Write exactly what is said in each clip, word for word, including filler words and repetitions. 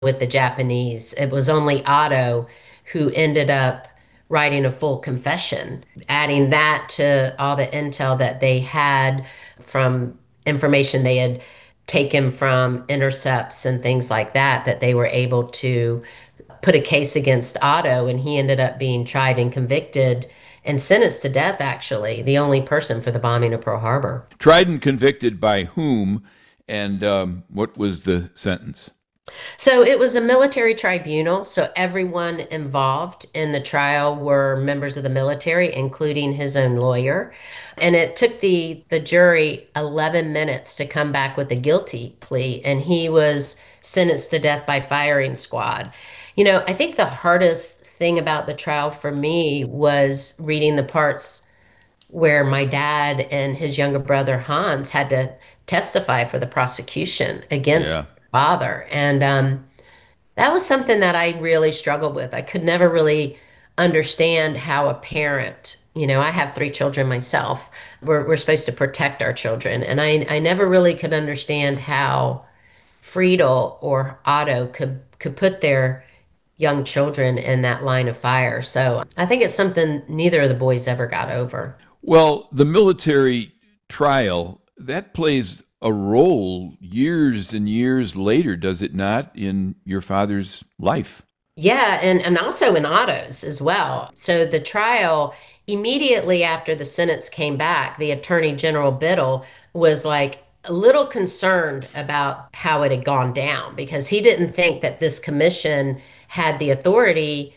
with the Japanese. It was only Otto who ended up writing a full confession, adding that to all the intel that they had from information they had taken from intercepts and things like that, that they were able to put a case against Otto, and he ended up being tried and convicted and sentenced to death, actually, the only person for the bombing of Pearl Harbor. Tried and convicted by whom, and um, what was the sentence? So it was a military tribunal. So everyone involved in the trial were members of the military, including his own lawyer. And it took the the jury eleven minutes to come back with a guilty plea, and he was sentenced to death by firing squad. You know, I think the hardest thing about the trial for me was reading the parts where my dad and his younger brother Hans had to testify for the prosecution against Yeah. their father. And um, that was something that I really struggled with. I could never really understand how a parent, you know, I have three children myself. We're, we're supposed to protect our children. And I, I never really could understand how Friedel or Otto could, could put their young children in that line of fire. So I think it's something neither of the boys ever got over. Well, the military trial, that plays a role years and years later, does it not, in your father's life? Yeah, and, and also in autos as well. So the trial, immediately after the sentence came back, the Attorney General Biddle was like a little concerned about how it had gone down because he didn't think that this commission had the authority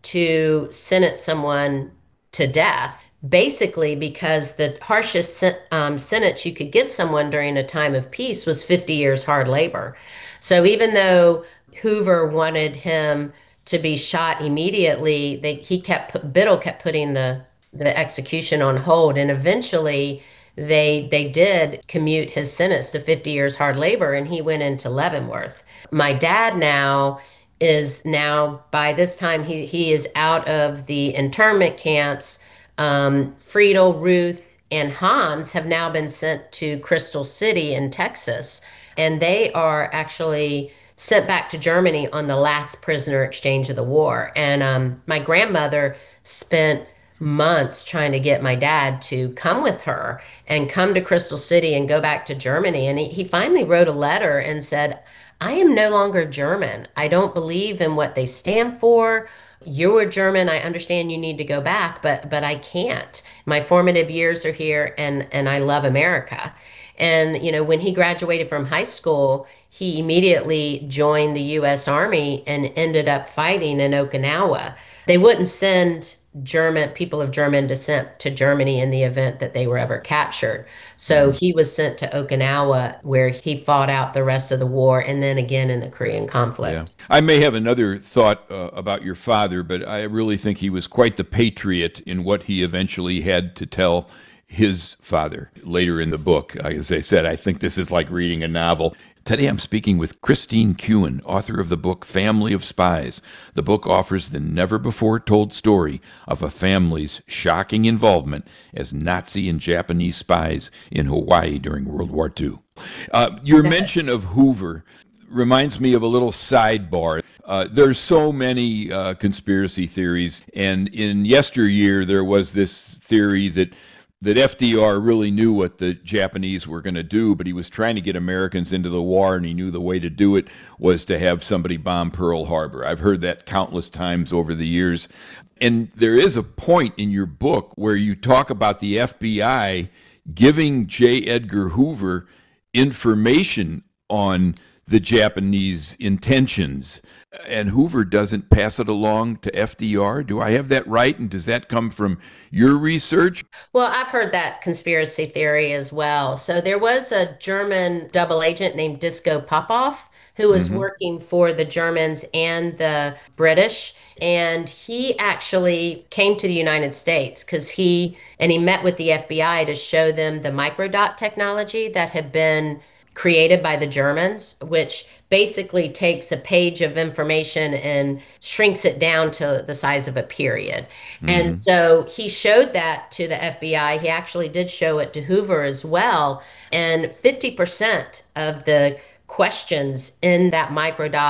to sentence someone to death. Basically, because the harshest sen- um, sentence you could give someone during a time of peace was fifty years hard labor. So even though Hoover wanted him to be shot immediately, they he kept Biddle kept putting the the execution on hold, and eventually they they did commute his sentence to fifty years hard labor, and he went into Leavenworth. My dad now is now by this time he he is out of the internment camps. Um, Friedel, Ruth, and Hans have now been sent to Crystal City in Texas, and they are actually sent back to Germany on the last prisoner exchange of the war. And um, my grandmother spent months trying to get my dad to come with her and come to Crystal City and go back to Germany. And he, he finally wrote a letter and said, I am no longer German. I don't believe in what they stand for. You're German. I understand you need to go back, but but I can't. My formative years are here, and and I love America. And you know, when he graduated from high school, he immediately joined the U S. Army and ended up fighting in Okinawa. They wouldn't send German people of German descent to Germany in the event that they were ever captured. So Mhm. he was sent to Okinawa, where he fought out the rest of the war, and then again in the Korean Yeah. conflict. I may have another thought uh, about your father, but I really think he was quite the patriot in what he eventually had to tell his father later in the book. As I said, I think this is like reading a novel. Today I'm speaking with Christine Kuhn, author of the book Family of Spies. The book offers the never before told story of a family's shocking involvement as Nazi and Japanese spies in Hawaii during World War Two. Uh, your mention of Hoover reminds me of a little sidebar. Uh, there's so many uh, conspiracy theories, and in yesteryear there was this theory that that F D R really knew what the Japanese were going to do, but he was trying to get Americans into the war, and he knew the way to do it was to have somebody bomb Pearl Harbor. I've heard that countless times over the years. And there is a point in your book where you talk about the F B I giving J. Edgar Hoover information on the Japanese intentions, and Hoover doesn't pass it along to F D R. Do I have that right? And does that come from your research? Well, I've heard that conspiracy theory as well. So there was a German double agent named Disco Popoff who was Mm-hmm. working for the Germans and the British. And he actually came to the United States because he and he met with the F B I to show them the microdot technology that had been created by the Germans, which basically takes a page of information and shrinks it down to the size of a period. And Mm-hmm. so he showed that to the F B I. He actually did show it to Hoover as well. And fifty percent of the questions in that microdot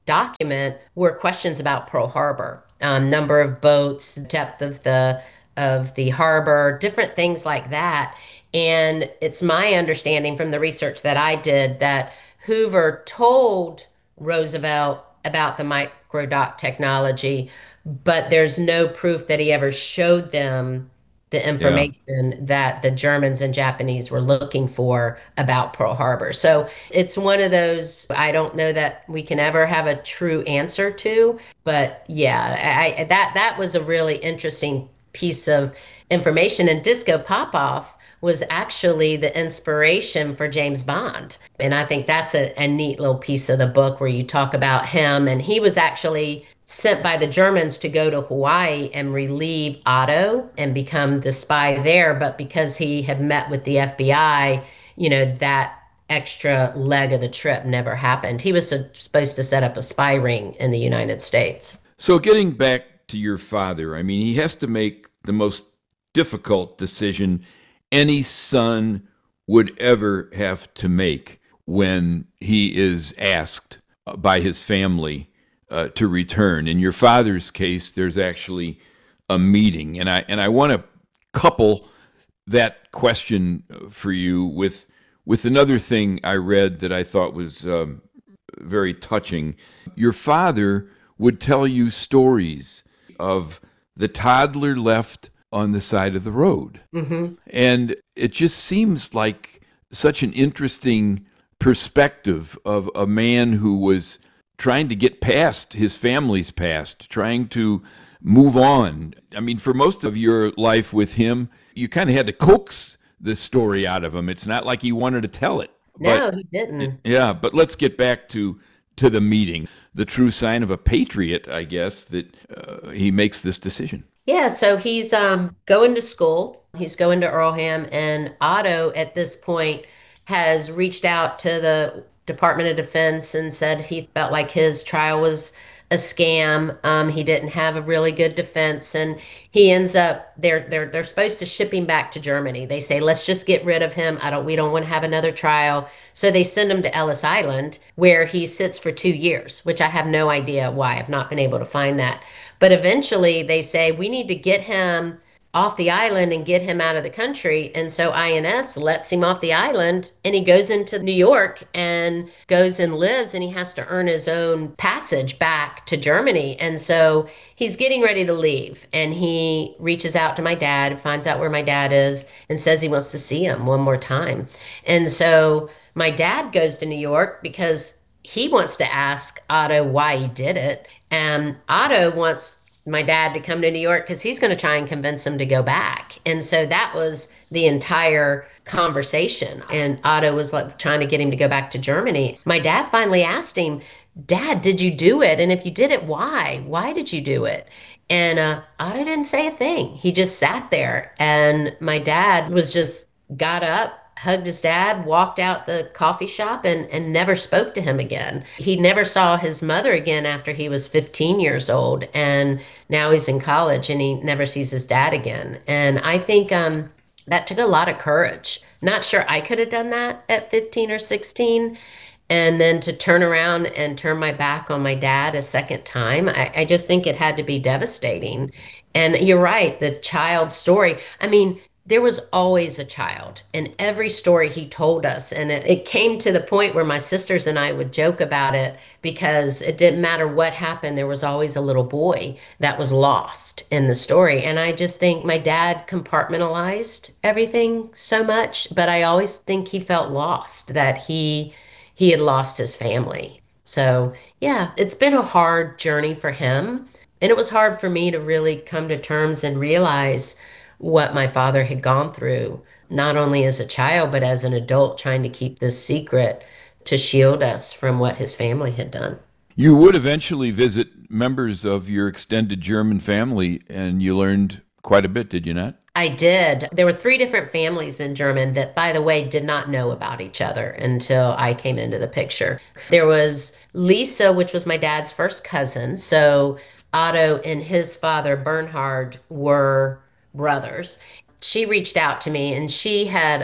document were questions about Pearl Harbor, um, number of boats, depth of the of the harbor, different things like that. And it's my understanding from the research that I did that Hoover told Roosevelt about the microdock technology, but there's no proof that he ever showed them the Yeah. information that the Germans and Japanese were looking for about Pearl Harbor. So it's one of those I don't know that we can ever have a true answer to, but yeah, I, that that was a really interesting piece of information. And Disco Popoff was actually the inspiration for James Bond. And I think that's a, a neat little piece of the book where you talk about him. And he was actually sent by the Germans to go to Hawaii and relieve Otto and become the spy there. But because he had met with the F B I, you know, that extra leg of the trip never happened. He was supposed to set up a spy ring in the United States. So getting back to your father, I mean, he has to make the most difficult decision any son would ever have to make when he is asked by his family uh, to return. In your father's case, there's actually a meeting, and I and I want to couple that question for you with with another thing I read that I thought was um, very touching. Your father would tell you stories of the toddler left on the side of the road. Hmm. And it just seems like such an interesting perspective of a man who was trying to get past his family's past, trying to move on. I mean, for most of your life with him, you kind of had to coax the story out of him. It's not like he wanted to tell it. No, But he didn't. yeah, but let's get back to to the meeting. The true sign of a patriot, I guess, that uh, he makes this decision. Yeah, so he's um going to school. He's going to Earlham, and Otto at this point has reached out to the Department of Defense and said he felt like his trial was a scam. Um, he didn't have a really good defense, and he ends up they're they're they're supposed to ship him back to Germany. They say, let's just get rid of him. I don't we don't want to have another trial. So they send him to Ellis Island, where he sits for two years, which I have no idea why. I've not been able to find that. But eventually they say we need to get him off the island and get him out of the country. And so I N S lets him off the island and he goes into New York and goes and lives, and he has to earn his own passage back to Germany. And so he's getting ready to leave, and he reaches out to my dad, finds out where my dad is, and says he wants to see him one more time. And so my dad goes to New York because he wants to ask Otto why he did it. And Otto wants my dad to come to New York because he's going to try and convince him to go back. And so that was the entire conversation. And Otto was like trying to get him to go back to Germany. My dad finally asked him, Dad, did you do it? And if you did it, why? Why did you do it? And uh, Otto didn't say a thing. He just sat there. And my dad was just got up, hugged his dad, walked out the coffee shop, and, and never spoke to him again. He never saw his mother again after he was fifteen years old. And now he's in college and he never sees his dad again. And I think um, that took a lot of courage. Not sure I could have done that at fifteen or sixteen. And then to turn around and turn my back on my dad a second time, I, I just think it had to be devastating. And you're right, the child story. I mean, there was always a child in every story he told us. And it, it came to the point where my sisters and I would joke about it because it didn't matter what happened, there was always a little boy that was lost in the story. And I just think my dad compartmentalized everything so much, but I always think he felt lost, that he he had lost his family. So, yeah, it's been a hard journey for him. And it was hard for me to really come to terms and realize what my father had gone through, not only as a child, but as an adult, trying to keep this secret to shield us from what his family had done. You would eventually visit members of your extended German family, and you learned quite a bit, did you not? I did. There were three different families in German that, by the way, did not know about each other until I came into the picture. There was Lisa, which was my dad's first cousin. So Otto and his father, Bernhard, were brothers. She reached out to me and she had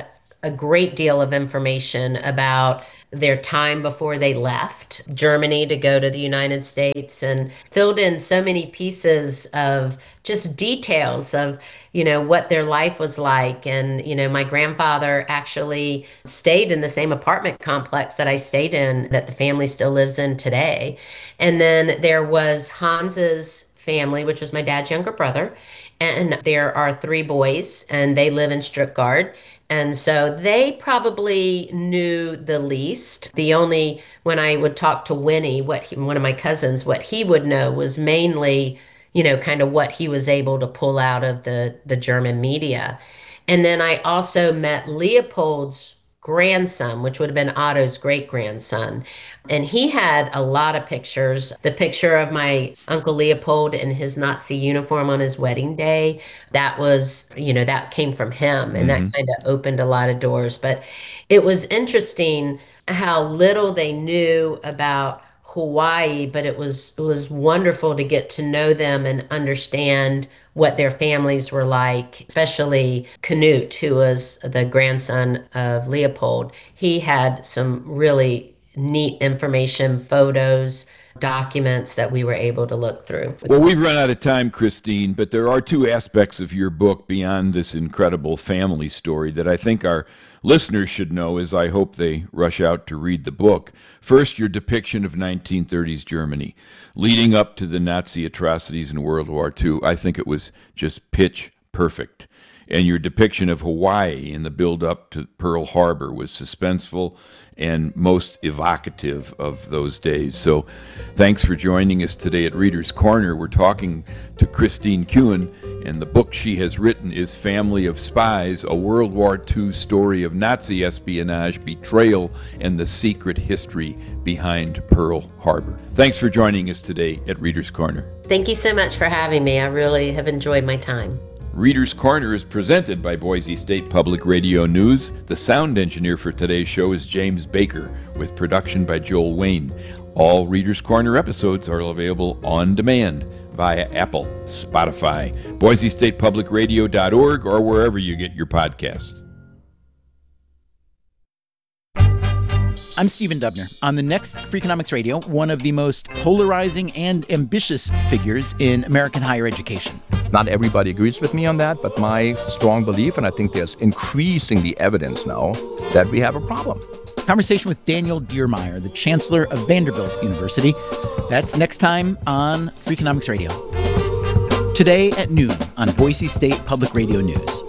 a great deal of information about their time before they left Germany to go to the United States, and filled in so many pieces of just details of, you know, what their life was like. And, you know, my grandfather actually stayed in the same apartment complex that I stayed in, that the family still lives in today. And then there was Hans's family, which was my dad's younger brother. And there are three boys, and they live in Stuttgart. And so they probably knew the least. The only, when I would talk to Winnie, what he, one of my cousins, what he would know was mainly, you know, kind of what he was able to pull out of the, the German media. And then I also met Leopold's grandson, which would have been Otto's great grandson. And he had a lot of pictures. The picture of my Uncle Leopold in his Nazi uniform on his wedding day, that was, you know, that came from him. And that Mm-hmm. kind of opened a lot of doors. But it was interesting how little they knew about Hawaii, but it was it was wonderful to get to know them and understand what their families were like, especially Canute, who was the grandson of Leopold. He had some really neat information, photos, documents that we were able to look through. Well, we've run out of time, Christine, but there are two aspects of your book beyond this incredible family story that I think our listeners should know, as I hope they rush out to read the book. First, your depiction of nineteen thirties Germany, leading up to the Nazi atrocities in World War Two. I think it was just pitch perfect. And your depiction of Hawaii in the build-up to Pearl Harbor was suspenseful and most evocative of those days. So thanks for joining us today at Reader's Corner. We're talking to Christine Kuhn, and the book she has written is Family of Spies, a World War Two story of Nazi espionage, betrayal, and the secret history behind Pearl Harbor. Thanks for joining us today at Reader's Corner. Thank you so much for having me. I really have enjoyed my time. Reader's Corner is presented by Boise State Public Radio News. The sound engineer for today's show is James Baker, with production by Joel Wayne. All Reader's Corner episodes are available on demand via Apple, Spotify, Boise State Public Radio dot org, or wherever you get your podcasts. I'm Stephen Dubner. On the next Freakonomics Radio, one of the most polarizing and ambitious figures in American higher education. Not everybody agrees with me on that, but my strong belief, and I think there's increasingly evidence now, that we have a problem. Conversation with Daniel Diermeier, the Chancellor of Vanderbilt University. That's next time on Freakonomics Radio. Today at noon on Boise State Public Radio News.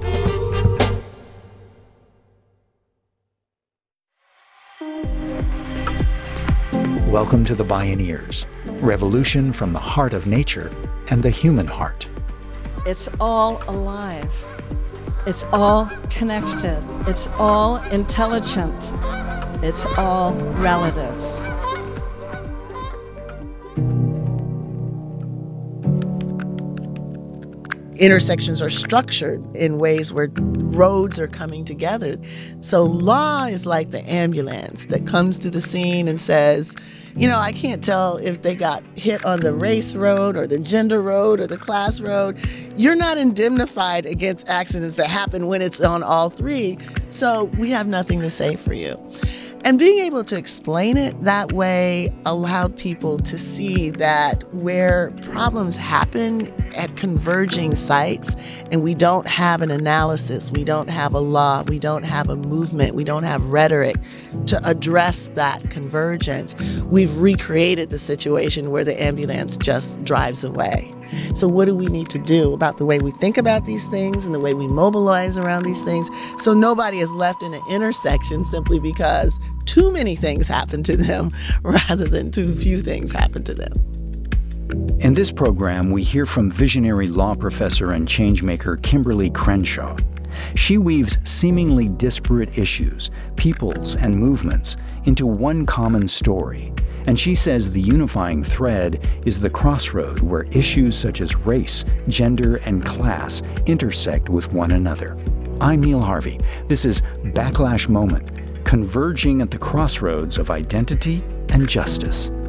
Welcome to the Bioneers, revolution from the heart of nature and the human heart. It's all alive. It's all connected. It's all intelligent. It's all relatives. Intersections are structured in ways where roads are coming together. So law is like the ambulance that comes to the scene and says, you know, I can't tell if they got hit on the race road or the gender road or the class road. You're not indemnified against accidents that happen when it's on all three. So we have nothing to say for you. And being able to explain it that way allowed people to see that where problems happen at converging sites and we don't have an analysis, we don't have a law, we don't have a movement, we don't have rhetoric to address that convergence, we've recreated the situation where the ambulance just drives away. So what do we need to do about the way we think about these things and the way we mobilize around these things so nobody is left in an intersection simply because too many things happen to them rather than too few things happen to them? In this program, we hear from visionary law professor and changemaker Kimberly Crenshaw. She weaves seemingly disparate issues, peoples, and movements into one common story. And she says the unifying thread is the crossroad where issues such as race, gender, and class intersect with one another. I'm Neil Harvey. This is Backlash Moment, converging at the crossroads of identity and justice.